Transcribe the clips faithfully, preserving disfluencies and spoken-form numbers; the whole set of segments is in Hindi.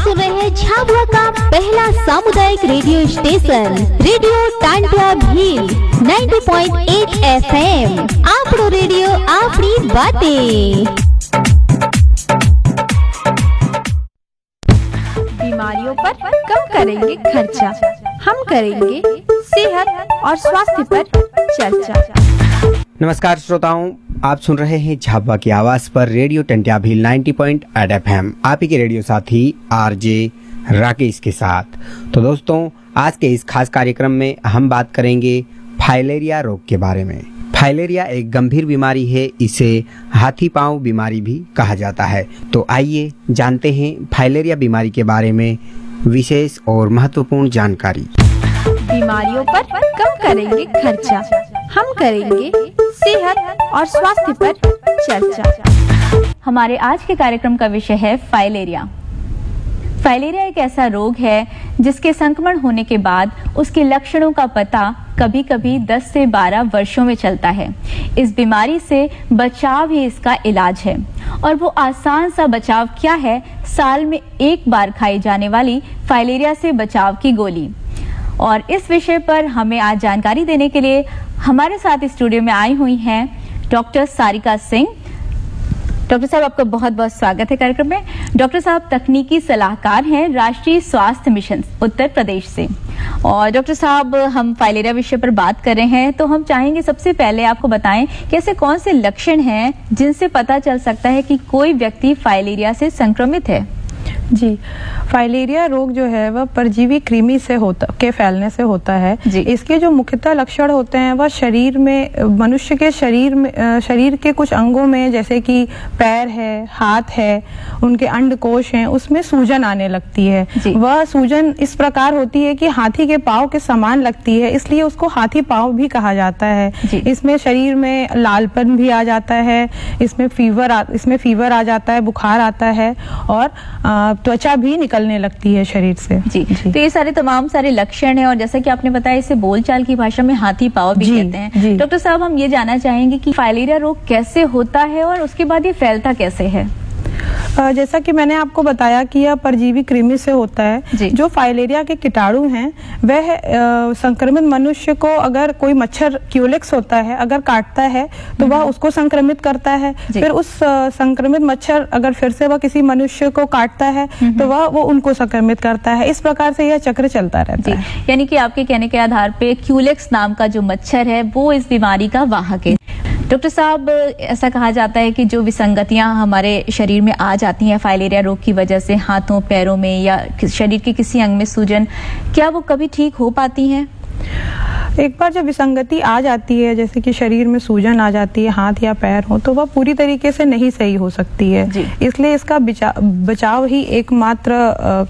सुन रहे हैं झाबुआ का पहला सामुदायिक radio station radio Tantia Bhil नब्बे पॉइंट आठ एफ एम। आपरो रेडियो आपरी बातें। बीमारियों पर कम करेंगे खर्चा, हम करेंगे सेहत और स्वास्थ्य पर चर्चा। नमस्कार श्रोताओं, आप सुन रहे हैं झाबुआ की आवाज पर रेडियो टंटिया भील नब्बे पॉइंट आठ एफ एम। आप ही के रेडियो साथी आरजे राकेश के साथ। तो दोस्तों, आज के इस खास कार्यक्रम में हम बात करेंगे फाइलेरिया रोग के बारे में। फाइलेरिया एक गंभीर बीमारी है, इसे हाथी पांव बीमारी भी कहा जाता है। तो आइए जानते हैं फाइलेरिया बीमारी के बारे में विशेष और महत्वपूर्ण जानकारी। बीमारियों पर कम करेंगे खर्चा, हम करेंगे सेहत और स्वास्थ्य पर चर्चा। हमारे आज के कार्यक्रम का विषय है फाइलेरिया। फाइलेरिया एक ऐसा रोग है जिसके संक्रमण होने के बाद उसके लक्षणों का पता कभी कभी दस से बारह वर्षों में चलता है। इस बीमारी से बचाव ही इसका इलाज है, और वो आसान सा बचाव क्या है? साल में एक बार खाई जाने वाली फाइलेरिया से बचाव की गोली। और इस विषय पर हमें आज जानकारी देने के लिए हमारे साथ स्टूडियो में आई हुई हैं डॉक्टर सारिका सिंह। डॉक्टर साहब, आपका बहुत बहुत स्वागत है कार्यक्रम में। डॉक्टर साहब तकनीकी सलाहकार हैं राष्ट्रीय स्वास्थ्य मिशन उत्तर प्रदेश से। और डॉक्टर साहब, हम फाइलेरिया विषय पर बात कर रहे हैं, तो हम चाहेंगे सबसे पहले आपको बताएं कि ऐसे कौन से लक्षण हैं जिनसे पता चल सकता है कि कोई व्यक्ति फाइलेरिया से संक्रमित है। जी, फाइलेरिया रोग जो है वह परजीवी कृमि से होता के फैलने से होता है। इसके जो मुख्यतः लक्षण होते हैं वह शरीर में, मनुष्य के शरीर में, शरीर के कुछ अंगों में, जैसे कि पैर है, हाथ है, उनके अंडकोश हैं, उसमें सूजन आने लगती है। वह सूजन इस प्रकार होती है कि हाथी के पांव के समान लगती है, इसलिए उसको हाथी पांव भी कहा जाता है। इसमें शरीर में लालपन भी आ जाता है, इसमें फीवर आ, इसमें फीवर आ जाता है, बुखार आता है, और त्वचा भी निकलने लगती है शरीर से। जी, जी। तो ये सारे तमाम सारे लक्षण हैं, और जैसा कि आपने बताया इसे बोलचाल की भाषा में हाथी पांव भी कहते हैं। डॉक्टर साहब, हम ये जानना चाहेंगे कि फाइलेरिया रोग कैसे होता है और उसके बाद ये फैलता कैसे है। जैसा कि मैंने आपको बताया कि यह परजीवी कृमि से होता है। जो फाइलेरिया के कीटाणु हैं वह संक्रमित मनुष्य को, अगर कोई मच्छर क्यूलेक्स होता है अगर काटता है तो वह उसको संक्रमित करता है। फिर उस संक्रमित मच्छर अगर फिर से वह किसी मनुष्य को काटता है तो वह वो उनको संक्रमित करता है। इस प्रकार से यह चक्र चलता रहता है। यानी कि आपके कहने के आधार पे क्यूलेक्स नाम का जो मच्छर है वो इस बीमारी का वाहक है। डॉक्टर साहब, ऐसा कहा जाता है कि जो विसंगतियां हमारे शरीर में आ जाती हैं फाइलेरिया रोग की वजह से, हाथों पैरों में या शरीर के किसी अंग में सूजन, क्या वो कभी ठीक हो पाती हैं? एक बार जब विसंगति आ जाती है, जैसे कि शरीर में सूजन आ जाती है, हाथ या पैर हो, तो वह पूरी तरीके से नहीं सही हो सकती है। इसलिए इसका बचाव ही एकमात्र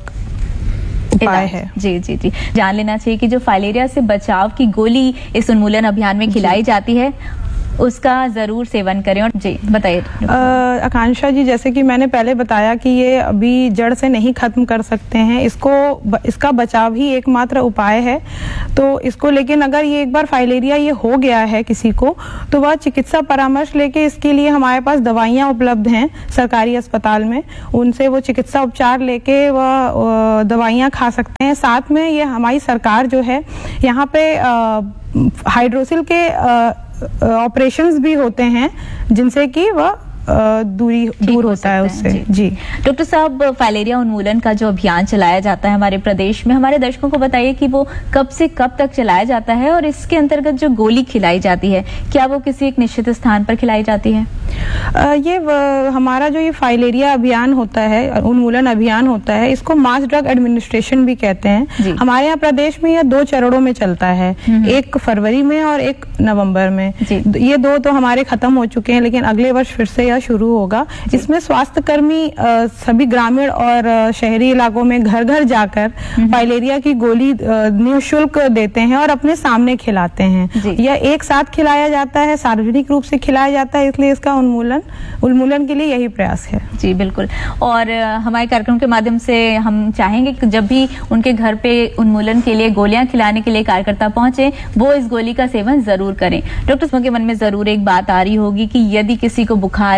उपाय है। जी जी जी जान लेना चाहिए कि जो फाइलेरिया से बचाव की गोली इस उन्मूलन अभियान में खिलाई जाती है उसका जरूर सेवन करें। और जी बताइए आकांक्षा जी, जैसे कि मैंने पहले बताया कि ये अभी जड़ से नहीं खत्म कर सकते हैं, इसको इसका बचाव ही एकमात्र उपाय है। तो इसको, लेकिन अगर ये एक बार फाइलेरिया ये हो गया है किसी को, तो वह चिकित्सा परामर्श लेके, इसके लिए हमारे पास दवाइयाँ उपलब्ध हैं सरकारी अस्पताल में, उनसे वो चिकित्सा उपचार लेके वह दवाइयाँ खा सकते हैं। साथ में ये हमारी सरकार जो है यहाँ पे हाइड्रोसिल के ऑपरेशंस भी होते हैं जिनसे कि वह दूरी दूर होता है उससे। जी, जी। डॉक्टर साहब, फाइलेरिया उन्मूलन का जो अभियान चलाया जाता है हमारे प्रदेश में, हमारे दर्शकों को बताइए कि वो कब से कब तक चलाया जाता है, और इसके अंतर्गत जो गोली खिलाई जाती है क्या वो किसी एक निश्चित स्थान पर खिलाई जाती है? आ, ये हमारा जो ये फाइलेरिया अभियान होता है, उन्मूलन अभियान होता है, इसको मास ड्रग एडमिनिस्ट्रेशन भी कहते हैं। हमारे यहाँ प्रदेश में यह दो चरणों में चलता है, एक फरवरी में और एक नवम्बर में। ये दो तो हमारे खत्म हो चुके हैं, लेकिन अगले वर्ष फिर से शुरू होगा। इसमें स्वास्थ्य कर्मी सभी ग्रामीण और शहरी इलाकों में घर घर जाकर फाइलेरिया की गोली निःशुल्क देते हैं और अपने सामने खिलाते हैं। यह एक साथ खिलाया जाता है, सार्वजनिक रूप से खिलाया जाता है, इसलिए इसका उन्मूलन उन्मूलन के लिए यही प्रयास है। जी बिल्कुल। और हमारे कार्यक्रम के माध्यम से हम चाहेंगे कि जब भी उनके घर पे उन्मूलन के लिए गोलियां खिलाने के लिए कार्यकर्ता पहुंचे, वो इस गोली का सेवन जरूर करें। डॉक्टर के मन में जरूर एक बात आ रही होगी कि यदि किसी को बुखार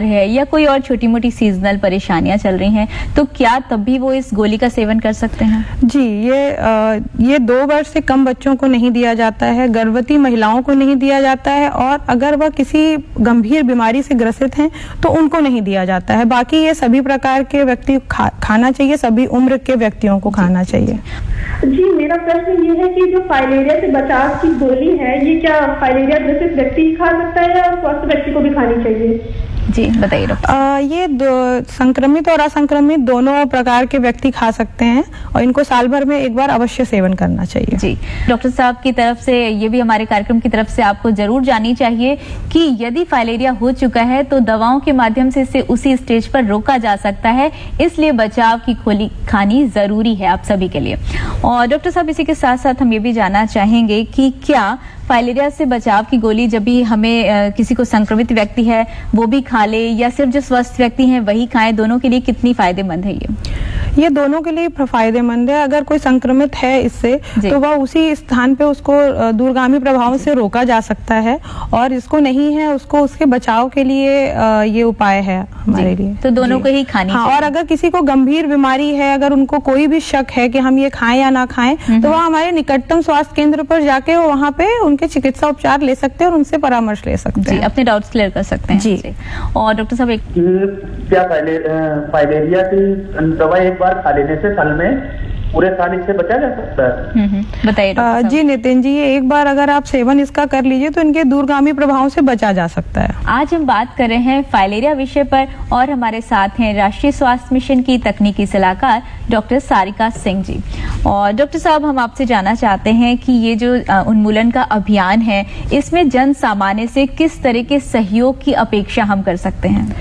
है या कोई और छोटी मोटी सीजनल परेशानियां चल रही हैं, तो क्या तब भी वो इस गोली का सेवन कर सकते हैं? जी, ये आ, ये दो वर्ष से कम बच्चों को नहीं दिया जाता है, गर्भवती महिलाओं को नहीं दिया जाता है, और अगर वह किसी गंभीर बीमारी से ग्रसित हैं तो उनको नहीं दिया जाता है। बाकी ये सभी प्रकार के व्यक्ति खा, खाना चाहिए, सभी उम्र के व्यक्तियों को खाना चाहिए। जी, मेरा प्रश्न ये है कि जो फाइलेरिया से बचाव की गोली है, ये क्या फाइलेरिया ग्रसित व्यक्ति ही खा सकता है या स्वस्थ व्यक्ति को भी खानी चाहिए? जी बताइए डॉक्टर। ये दो संक्रमित और असंक्रमित दोनों प्रकार के व्यक्ति खा सकते हैं और इनको साल भर में एक बार अवश्य सेवन करना चाहिए। जी, डॉक्टर साहब की तरफ से ये भी हमारे कार्यक्रम की तरफ से आपको जरूर जाननी चाहिए कि यदि फाइलेरिया हो चुका है तो दवाओं के माध्यम से इसे उसी स्टेज पर रोका जा सकता है, इसलिए बचाव की गोली खानी जरूरी है आप सभी के लिए। और डॉक्टर साहब, इसी के साथ साथ हम ये भी जानना चाहेंगे कि क्या फाइलेरिया से बचाव की गोली जब भी हमें आ, किसी को संक्रमित व्यक्ति है वो भी खा ले या सिर्फ जो स्वस्थ व्यक्ति हैं वही खाएं, दोनों के लिए कितनी फायदेमंद है ये? ये दोनों के लिए फायदेमंद है। अगर कोई संक्रमित है इससे तो वह उसी स्थान पे उसको दूरगामी प्रभाव से रोका जा सकता है, और इसको नहीं है उसको उसके बचाव के लिए ये उपाय है हमारे लिए। तो दोनों को ही खानी हाँ, और अगर किसी को गंभीर बीमारी है, अगर उनको कोई भी शक है कि हम ये खाएं या ना खाएं, तो वह हमारे निकटतम स्वास्थ्य केंद्र पर जाके वहाँ पे उनके चिकित्सा उपचार ले सकते हैं और उनसे परामर्श ले सकते हैं, अपने डाउट्स क्लियर कर सकते हैं। जी। और डॉक्टर साहब, एक क्या फाइलेरिया की दवा एक बार खा लेने से साल में पूरे साल इससे बचा जा सकता है? बताइए। जी नितिन जी, ये एक बार अगर आप सेवन इसका कर लीजिए तो इनके दूरगामी प्रभावों से बचा जा सकता है। आज हम बात कर रहे हैं फाइलेरिया विषय पर और हमारे साथ हैं राष्ट्रीय स्वास्थ्य मिशन की तकनीकी सलाहकार डॉक्टर सारिका सिंह जी। और डॉक्टर साहब, हम आपसे जानना चाहते हैं कि ये जो उन्मूलन का अभियान है, इसमें जन सामान्य से किस तरह के सहयोग की अपेक्षा हम कर सकते हैं?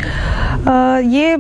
आ, ये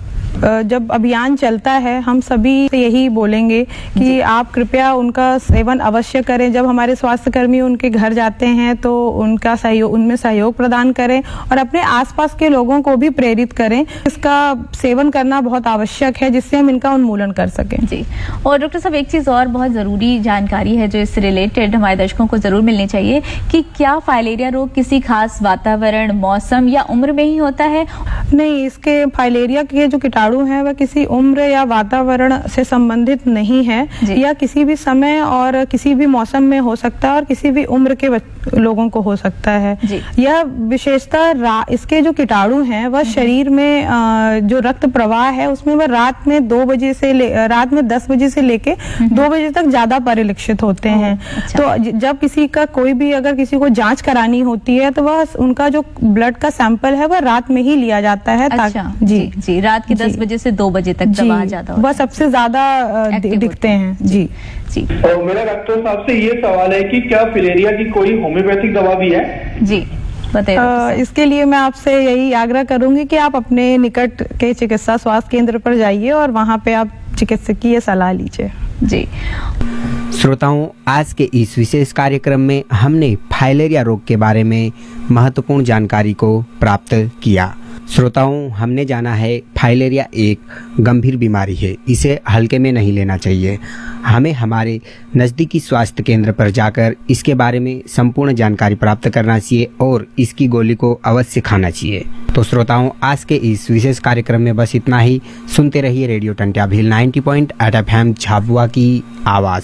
जब अभियान चलता है हम सभी से यही बोलेंगे कि आप कृपया उनका सेवन अवश्य करें। जब हमारे स्वास्थ्य कर्मी उनके घर जाते हैं तो उनका सहयोग उनमें सहयोग प्रदान करें और अपने आसपास के लोगों को भी प्रेरित करें। इसका सेवन करना बहुत आवश्यक है जिससे हम इनका उन्मूलन कर सकें। जी। और डॉक्टर साहब, एक चीज और बहुत जरूरी जानकारी है जो इससे रिलेटेड हमारे दर्शकों को जरूर मिलनी चाहिए कि क्या फाइलेरिया रोग किसी खास वातावरण, मौसम या उम्र में ही होता है? नहीं, इसके फाइलेरिया के जो कीटाणु है वह किसी उम्र या वातावरण से संबंधित नहीं है। यह किसी भी समय और किसी भी मौसम में हो सकता है और किसी भी उम्र के लोगों को हो सकता है। यह विशेषता इसके जो कीटाणु हैं वह शरीर में आ, जो रक्त प्रवाह है उसमें वह रात में दो बजे से रात में दस बजे से लेके दो बजे तक ज्यादा परिलक्षित होते हैं। अच्छा। तो जब किसी का कोई भी अगर किसी को जांच करानी होती है तो वह उनका जो ब्लड का सैंपल है वह रात में ही लिया जाता है। अच्छा। जी जी रात के दस बजे से दो बजे तक दवा ज्यादा वह सबसे ज्यादा दिखते हैं। जी जी। और मेरा डॉक्टर साहब से ये सवाल है कि क्या फाइलेरिया की कोई होम्योपैथिक दवा भी है? जी बताइए। इसके लिए मैं आपसे यही आग्रह करूंगी कि आप अपने निकट के चिकित्सा स्वास्थ्य केंद्र पर जाइए और वहां पे आप चिकित्सकीय सलाह लीजिए। जी। श्रोताओं, आज के इस विशेष कार्यक्रम में हमने फाइलेरिया रोग के बारे में महत्वपूर्ण जानकारी को प्राप्त किया। श्रोताओं, हमने जाना है फाइलेरिया एक गंभीर बीमारी है, इसे हल्के में नहीं लेना चाहिए। हमें हमारे नज़दीकी स्वास्थ्य केंद्र पर जाकर इसके बारे में संपूर्ण जानकारी प्राप्त करना चाहिए और इसकी गोली को अवश्य खाना चाहिए। तो श्रोताओं, आज के इस विशेष कार्यक्रम में बस इतना ही। सुनते रहिए रेडियो टंट्या भील नब्बे पॉइंट आठ एफ एम झाबुआ की आवाज़।